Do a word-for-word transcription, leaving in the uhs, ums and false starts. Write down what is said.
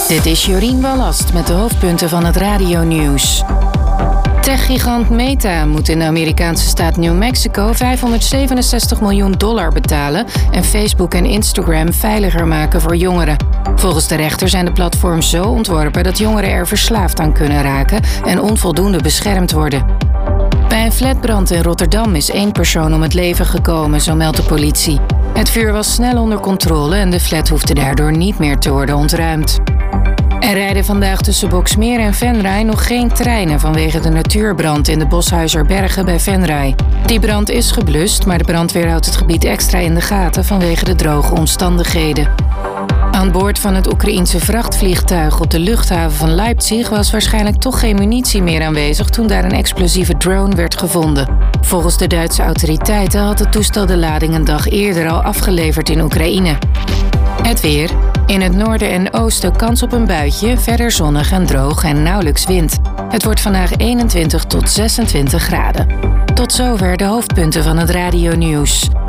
Dit is Jorien Ballast met de hoofdpunten van het radionieuws. Techgigant Meta moet in de Amerikaanse staat New Mexico vijfhonderdzevenenzestig miljoen dollar betalen en Facebook en Instagram veiliger maken voor jongeren. Volgens de rechter zijn de platforms zo ontworpen dat jongeren er verslaafd aan kunnen raken en onvoldoende beschermd worden. Bij een flatbrand in Rotterdam is één persoon om het leven gekomen, zo meldt de politie. Het vuur was snel onder controle en de flat hoefde daardoor niet meer te worden ontruimd. Er rijden vandaag tussen Boxmeer en Venray nog geen treinen vanwege de natuurbrand in de Boshuizerbergen bij Venray. Die brand is geblust, maar de brandweer houdt het gebied extra in de gaten vanwege de droge omstandigheden. Aan boord van het Oekraïense vrachtvliegtuig op de luchthaven van Leipzig was waarschijnlijk toch geen munitie meer aanwezig toen daar een explosieve drone werd gevonden. Volgens de Duitse autoriteiten had het toestel de lading een dag eerder al afgeleverd in Oekraïne. Het weer. In het noorden en oosten kans op een buitje, verder zonnig en droog en nauwelijks wind. Het wordt vandaag eenentwintig tot zesentwintig graden. Tot zover de hoofdpunten van het radionieuws.